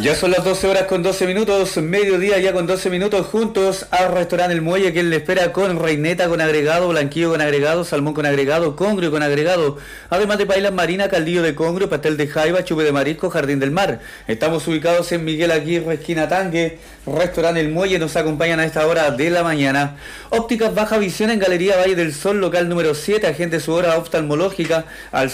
Ya son las 12 horas con 12 minutos, mediodía ya con 12 minutos, juntos al restaurante El Muelle, que le espera con reineta con agregado, blanquillo con agregado, salmón con agregado, congrio con agregado, además de pailas marinas, caldillo de congrio, pastel de jaiba, chupe de marisco, jardín del mar. Estamos ubicados en Miguel Aguirre, esquina Tangue, restaurante El Muelle, nos acompañan a esta hora de la mañana. Ópticas Baja Visión en Galería Valle del Sol, local número 7, agente su hora oftalmológica al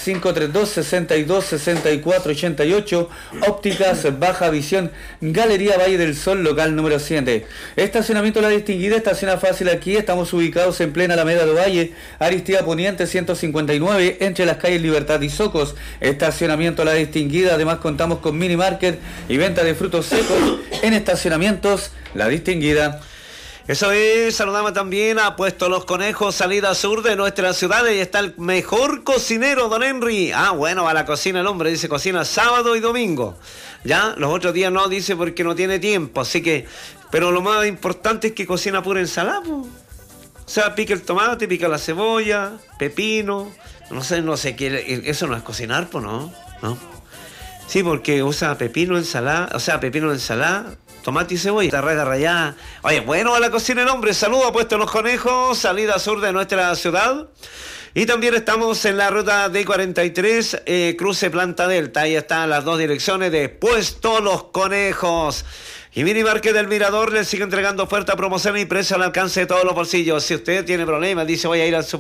532-62-64-88, Ópticas Baja Visión, Galería Valle del Sol, local número 7. Estacionamiento La Distinguida, estaciona fácil aquí, estamos ubicados en plena Alameda de Valle, Aristía Poniente 159, entre las calles Libertad y Socos. Estacionamiento La Distinguida, además contamos con mini market y venta de frutos secos en estacionamientos La Distinguida. Eso es, saludamos también a Puesto Los Conejos, salida sur de nuestra ciudad, y está el mejor cocinero, don Henry. Bueno, a la cocina el hombre, dice cocina sábado y domingo. Ya, los otros días no, dice porque no tiene tiempo, así que, pero lo más importante es que cocina pura ensalada, po. O sea, pica el tomate, pica la cebolla, pepino, no sé qué, eso no es cocinar, pues no. Sí, porque usa pepino, ensalada, tomate y cebolla, rega rallada. Oye, bueno, a la cocina el hombre, saludo a Puesto Los Conejos, salida sur de nuestra ciudad. Y también estamos en la ruta D43, cruce Planta Delta. Ahí están las dos direcciones de Puesto Los Conejos. Y Mini Market del Mirador le sigue entregando oferta, promoción y precio al alcance de todos los bolsillos. Si usted tiene problemas, dice voy a ir al